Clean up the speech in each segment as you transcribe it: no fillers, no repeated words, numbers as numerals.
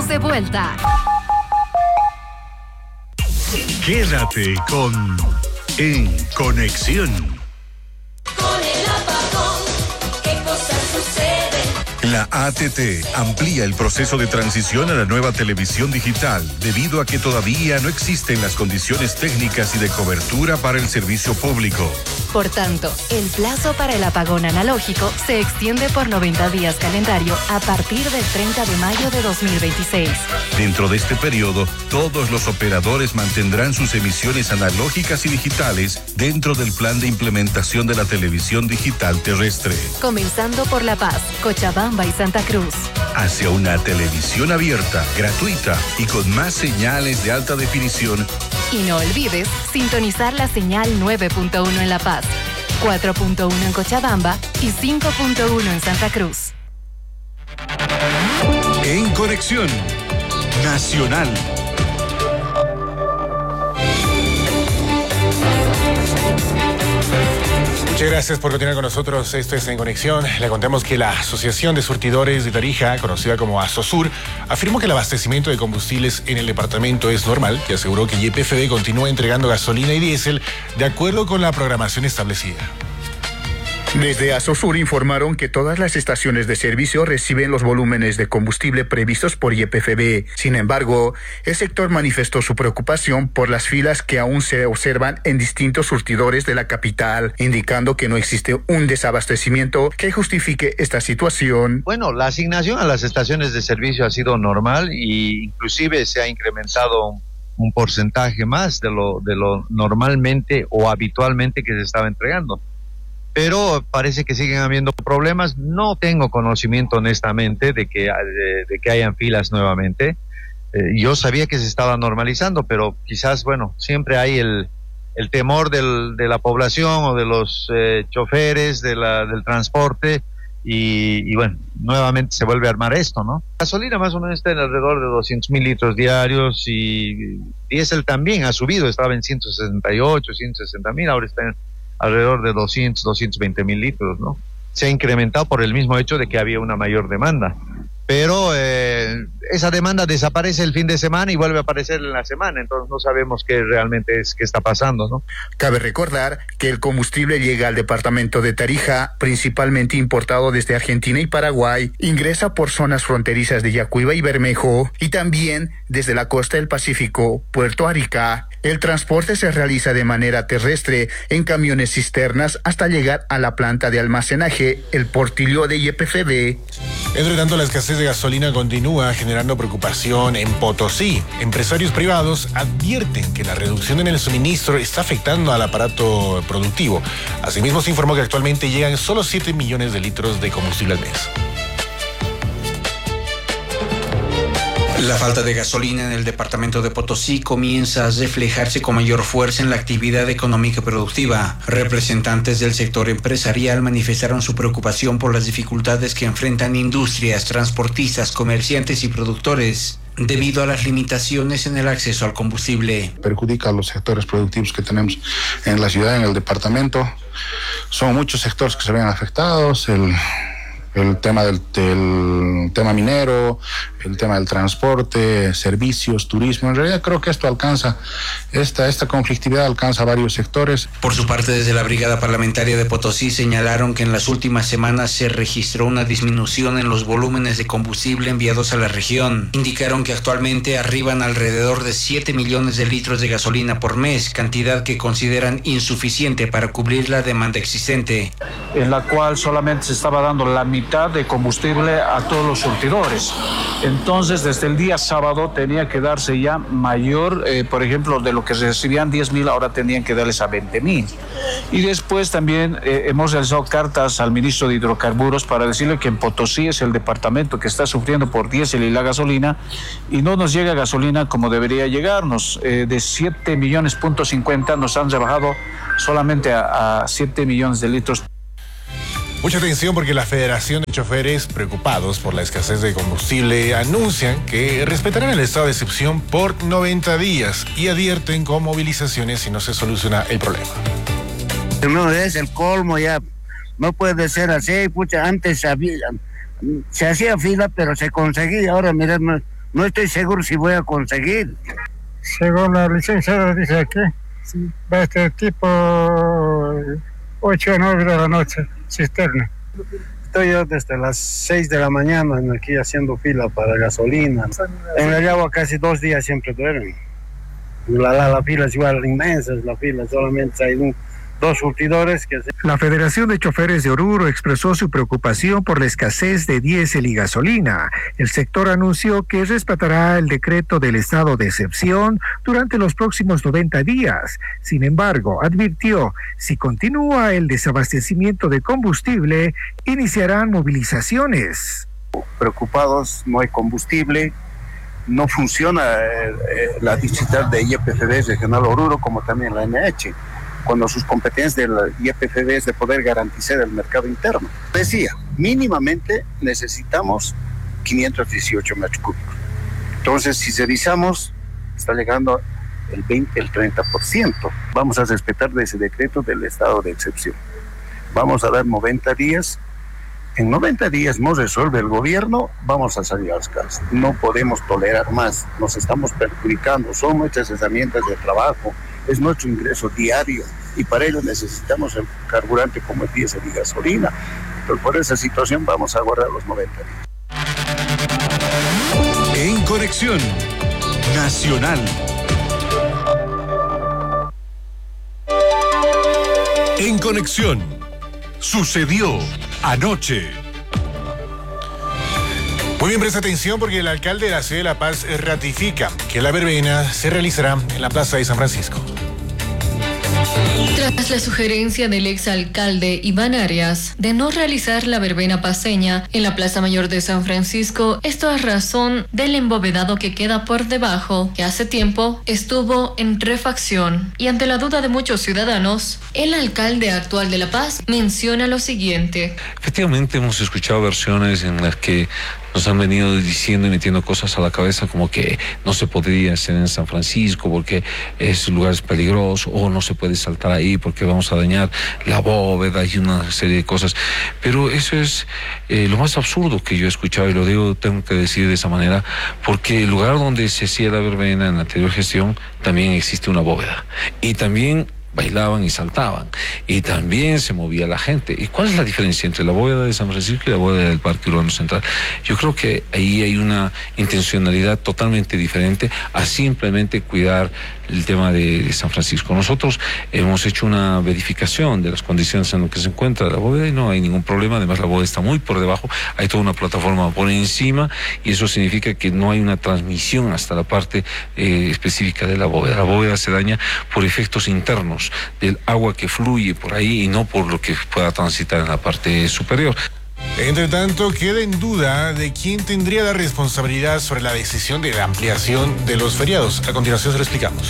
de vuelta. Quédate con En Conexión. Con el apagón, ¿qué cosas suceden? La ATT amplía el proceso de transición a la nueva televisión digital debido a que todavía no existen las condiciones técnicas y de cobertura para el servicio público. Por tanto, el plazo para el apagón analógico se extiende por 90 días calendario a partir del 30 de mayo de 2026. Dentro de este periodo, todos los operadores mantendrán sus emisiones analógicas y digitales dentro del plan de implementación de la televisión digital terrestre. Comenzando por La Paz, Cochabamba y Santa Cruz. Hacia una televisión abierta, gratuita y con más señales de alta definición. Y no olvides sintonizar la señal 9.1 en La Paz, 4.1 en Cochabamba y 5.1 en Santa Cruz. En Conexión Nacional. Muchas gracias por continuar con nosotros. Esto es En Conexión. Le contamos que la Asociación de Surtidores de Tarija, conocida como Asosur, afirmó que el abastecimiento de combustibles en el departamento es normal y aseguró que YPFB continúa entregando gasolina y diésel de acuerdo con la programación establecida. Desde Asosur informaron que todas las estaciones de servicio reciben los volúmenes de combustible previstos por YPFB. Sin embargo, el sector manifestó su preocupación por las filas que aún se observan en distintos surtidores de la capital, indicando que no existe un desabastecimiento que justifique esta situación. Bueno, la asignación a las estaciones de servicio ha sido normal y inclusive se ha incrementado un porcentaje más de lo normalmente o habitualmente que se estaba entregando. Pero parece que siguen habiendo problemas. No tengo conocimiento honestamente de que hayan filas nuevamente. Yo sabía que se estaba normalizando, pero quizás, bueno, siempre hay el temor de la población o de los choferes del transporte y bueno, nuevamente se vuelve a armar esto, ¿no? Gasolina más o menos está en alrededor de 200,000 litros diarios y diésel también ha subido, estaba en 168, 160,000, ahora está en alrededor de 220,000 litros, ¿no? Se ha incrementado por el mismo hecho de que había una mayor demanda. Pero esa demanda desaparece el fin de semana y vuelve a aparecer en la semana, entonces no sabemos qué realmente es qué está pasando, ¿no? Cabe recordar que el combustible llega al departamento de Tarija, principalmente importado desde Argentina y Paraguay, ingresa por zonas fronterizas de Yacuiba y Bermejo y también desde la costa del Pacífico, Puerto Arica. El transporte se realiza de manera terrestre en camiones cisternas hasta llegar a la planta de almacenaje, el Portillo de YPFB. Entre tanto, la escasez de gasolina continúa generando preocupación en Potosí. Empresarios privados advierten que la reducción en el suministro está afectando al aparato productivo. Asimismo, se informó que actualmente llegan solo 7 millones de litros de combustible al mes. La falta de gasolina en el departamento de Potosí comienza a reflejarse con mayor fuerza en la actividad económica y productiva. Representantes del sector empresarial manifestaron su preocupación por las dificultades que enfrentan industrias, transportistas, comerciantes y productores debido a las limitaciones en el acceso al combustible. Perjudica a los sectores productivos que tenemos en la ciudad, en el departamento. Son muchos sectores que se ven afectados, el tema del tema minero, el tema del transporte, servicios, turismo. En realidad creo que esto alcanza, esta conflictividad alcanza varios sectores. Por su parte, desde la Brigada Parlamentaria de Potosí señalaron que en las últimas semanas se registró una disminución en los volúmenes de combustible enviados a la región. Indicaron que actualmente arriban alrededor de 7 millones de litros de gasolina por mes, cantidad que consideran insuficiente para cubrir la demanda existente. En la cual solamente se estaba dando la mitad de combustible a todos los surtidores. Entonces, desde el día sábado tenía que darse ya mayor, por ejemplo, de lo que recibían 10,000, ahora tenían que darles a 20,000. Y después también hemos realizado cartas al ministro de Hidrocarburos para decirle que en Potosí es el departamento que está sufriendo por diésel y la gasolina, y no nos llega gasolina como debería llegarnos. De 7 millones punto 50 nos han rebajado solamente a 7 millones de litros. Mucha atención porque la Federación de Choferes, preocupados por la escasez de combustible, anuncian que respetarán el estado de excepción por 90 días y advierten con movilizaciones si no se soluciona el problema. No es el colmo ya, no puede ser así, pucha, antes se hacía fila pero se conseguía, ahora mirad, No estoy seguro si voy a conseguir. Según la licenciada dice aquí, va a estar tipo 8 o 9 de la noche, cisterna. Estoy yo desde las 6 de la mañana aquí haciendo fila para gasolina. En el agua casi 2 días siempre duermen. La fila es igual inmensa, la fila, solamente hay 2 surtidores que... La Federación de Choferes de Oruro expresó su preocupación por la escasez de diésel y gasolina. El sector anunció que respetará el decreto del estado de excepción durante los próximos 90 días. Sin embargo, advirtió, si continúa el desabastecimiento de combustible, iniciarán movilizaciones. Preocupados, no hay combustible, no funciona la digital de YPFB Regional Oruro como también la NH, cuando sus competencias de la YPFB es de poder garantizar el mercado interno. Decía, mínimamente necesitamos 518 metros cúbicos. Entonces, si revisamos, está llegando el 20, el 30%. Vamos a respetar ese decreto del estado de excepción. Vamos a dar 90 días. En 90 días no resuelve el gobierno, vamos a salir a las calles. No podemos tolerar más, nos estamos perjudicando, son nuestras herramientas de trabajo, es nuestro ingreso diario y para ello necesitamos el carburante como el diésel y gasolina. Pero por esa situación vamos a guardar los 90 días. En Conexión Nacional. En Conexión. Sucedió anoche. Muy bien, presta atención porque el alcalde de la ciudad de La Paz ratifica que la verbena se realizará en la Plaza de San Francisco. Tras la sugerencia del exalcalde Iván Arias de no realizar la verbena paceña en la Plaza Mayor de San Francisco, esto a razón del embovedado que queda por debajo, que hace tiempo estuvo en refacción. Y ante la duda de muchos ciudadanos, el alcalde actual de La Paz menciona lo siguiente. Efectivamente, hemos escuchado versiones en las que nos han venido diciendo y metiendo cosas a la cabeza como que no se podría hacer en San Francisco porque es lugar peligroso, o no se puede saltar ahí porque vamos a dañar la bóveda y una serie de cosas. Pero eso es lo más absurdo que yo he escuchado, y lo digo, tengo que decir de esa manera, porque el lugar donde se hacía la verbena en la anterior gestión también existe una bóveda y también bailaban y saltaban, y también se movía la gente. ¿Y cuál es la diferencia entre la bóveda de San Francisco y la bóveda del Parque Urbano Central? Yo creo que ahí hay una intencionalidad totalmente diferente a simplemente cuidar el tema de San Francisco. Nosotros hemos hecho una verificación de las condiciones en las que se encuentra la bóveda y no hay ningún problema. Además, la bóveda está muy por debajo, hay toda una plataforma por encima y eso significa que no hay una transmisión hasta la parte específica de la bóveda. La bóveda se daña por efectos internos del agua que fluye por ahí y no por lo que pueda transitar en la parte superior. Entre tanto, queda en duda de quién tendría la responsabilidad sobre la decisión de la ampliación de los feriados. A continuación se lo explicamos.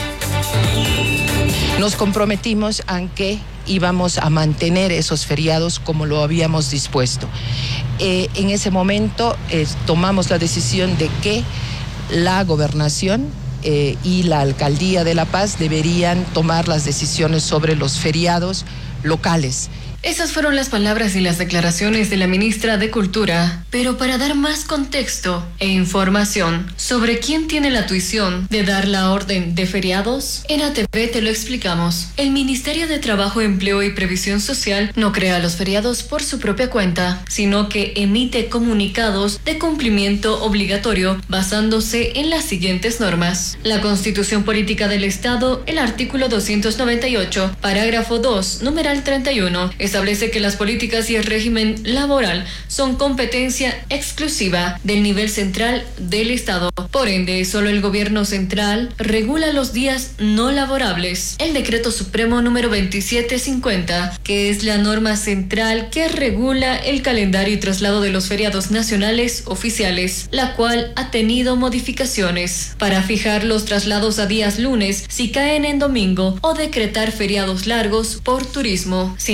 Nos comprometimos a que íbamos a mantener esos feriados como lo habíamos dispuesto. En ese momento tomamos la decisión de que la gobernación y la alcaldía de La Paz deberían tomar las decisiones sobre los feriados locales. Esas fueron las palabras y las declaraciones de la ministra de Cultura, pero para dar más contexto e información sobre quién tiene la tuición de dar la orden de feriados, en ATV te lo explicamos. El Ministerio de Trabajo, Empleo y Previsión Social no crea los feriados por su propia cuenta, sino que emite comunicados de cumplimiento obligatorio basándose en las siguientes normas. La Constitución Política del Estado, el artículo 298, parágrafo 2, numeral 31, establece que las políticas y el régimen laboral son competencia exclusiva del nivel central del Estado. Por ende, solo el gobierno central regula los días no laborables. El Decreto Supremo número 2750, que es la norma central que regula el calendario y traslado de los feriados nacionales oficiales, la cual ha tenido modificaciones para fijar los traslados a días lunes si caen en domingo o decretar feriados largos por turismo. Sin embargo,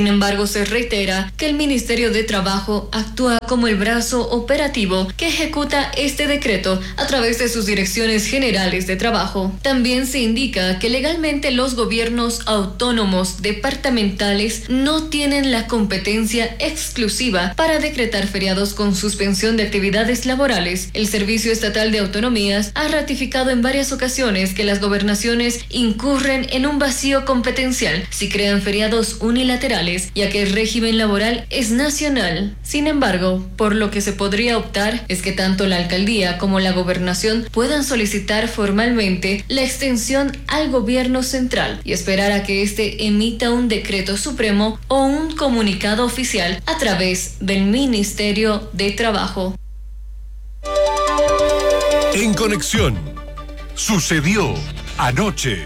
embargo, se reitera que el Ministerio de Trabajo actúa como el brazo operativo que ejecuta este decreto a través de sus direcciones generales de trabajo. También se indica que legalmente los gobiernos autónomos departamentales no tienen la competencia exclusiva para decretar feriados con suspensión de actividades laborales. El Servicio Estatal de Autonomías ha ratificado en varias ocasiones que las gobernaciones incurren en un vacío competencial si crean feriados unilaterales, ya que el régimen laboral es nacional. Sin embargo, por lo que se podría optar es que tanto la alcaldía como la gobernación puedan solicitar formalmente la extensión al gobierno central y esperar a que éste emita un decreto supremo o un comunicado oficial a través del Ministerio de Trabajo. En Conexión, sucedió anoche.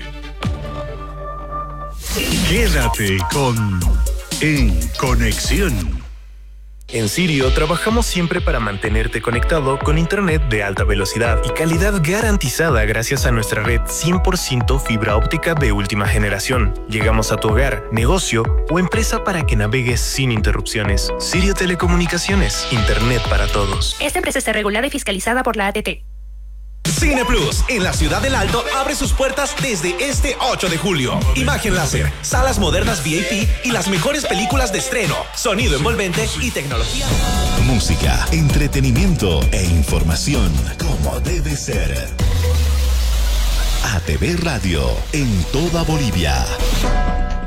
Quédate con En Conexión. En Sirio trabajamos siempre para mantenerte conectado con internet de alta velocidad y calidad garantizada gracias a nuestra red 100% fibra óptica de última generación. Llegamos a tu hogar, negocio o empresa para que navegues sin interrupciones. Sirio Telecomunicaciones, internet para todos. Esta empresa está regulada y fiscalizada por la ATT. Cine Plus, en la Ciudad del Alto, abre sus puertas desde este 8 de julio. Imagen láser, salas modernas VIP y las mejores películas de estreno, sonido envolvente y tecnología. Música, entretenimiento e información como debe ser. ATV Radio en toda Bolivia.